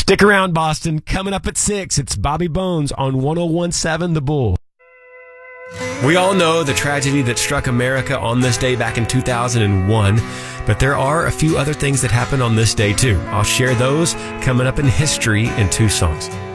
Stick around, Boston. Coming up at 6, it's Bobby Bones on 101.7 The Bull. We all know the tragedy that struck America on this day back in 2001, but there are a few other things that happened on this day too. I'll share those coming up in history in 2 songs.